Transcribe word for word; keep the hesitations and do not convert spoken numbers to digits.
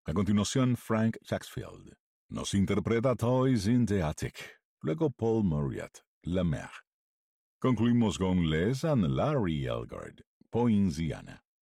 A continuación, Frank Saxfield nos interpreta Toys in the Attic. Luego Paul Marriott, La Mer. Concluimos con Les and Larry Elgard, Poinciana.